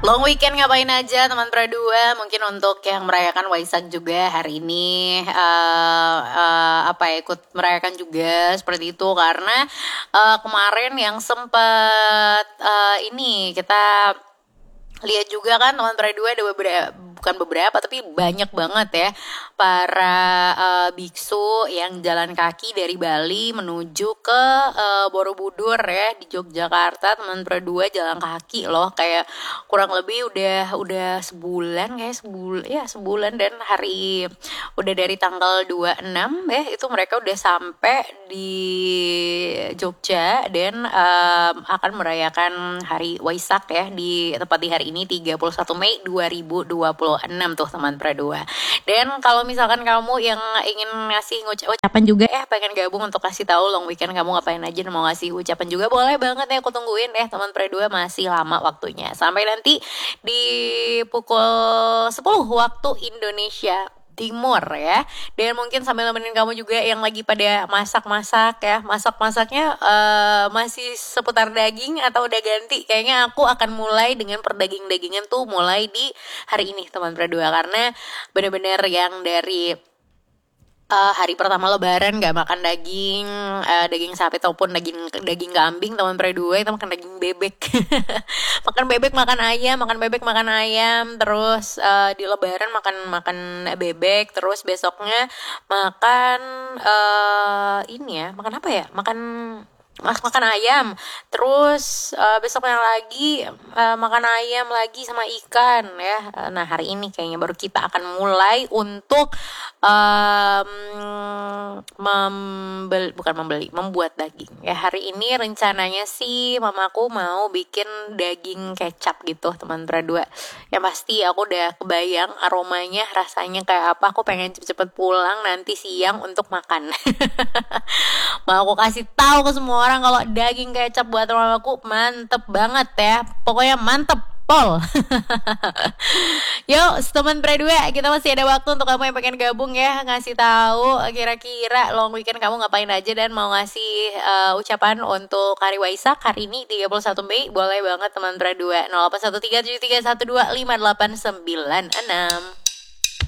Long weekend ngapain aja teman Pradua? Mungkin untuk yang merayakan Waisak juga hari ini ikut merayakan juga seperti itu karena kemarin yang sempat ini kita lihat juga kan teman Pradua ada bukan beberapa tapi banyak banget ya para biksu yang jalan kaki dari Bali menuju ke Borobudur ya di Yogyakarta. Teman Pradua jalan kaki loh, kayak kurang lebih udah sebulan sebulan, dan hari udah dari tanggal 26 ya itu mereka udah sampai di Jogja dan akan merayakan hari Waisak ya di tepat di hari ini 31 Mei 2026 tuh teman Pradua. Dan kalau misalkan kamu yang ingin ngasih ucapan juga pengen gabung untuk kasih tahu long weekend kamu ngapain aja dan mau ngasih ucapan juga, boleh banget ya, aku tungguin ya teman Pradua, masih lama waktunya sampai nanti di pukul 10 waktu Indonesia Timur ya. Dan mungkin sambil nemenin kamu juga yang lagi pada masak-masak ya, masak-masaknya masih seputar daging atau udah ganti. Kayaknya aku akan mulai dengan perdaging-dagingan tuh mulai di hari ini teman Pradua, karena benar-benar yang dari hari pertama Lebaran gak makan daging sapi ataupun daging kambing teman Pradua, itu makan daging bebek. makan bebek makan ayam, terus di Lebaran makan bebek, terus besoknya makan makan apa ya, makan ayam, terus besoknya lagi makan ayam lagi sama ikan ya. Nah hari ini kayaknya baru kita akan mulai untuk membuat daging ya. Hari ini rencananya sih mamaku mau bikin daging kecap gitu teman Pradua. Yang pasti aku udah kebayang aromanya, rasanya kayak apa. Aku pengen cepet-cepet pulang nanti siang untuk makan. Mau aku kasih tahu ke semua orang kalau daging kecap buat mamaku mantep banget ya. Pokoknya mantep pol. Yuk teman Pradua, kita masih ada waktu untuk kamu yang pengen gabung ya, ngasih tahu kira-kira long weekend kamu ngapain aja dan mau ngasih ucapan untuk hari Waisak hari ini 31 Mei. Boleh banget teman Pradua. 081373125896.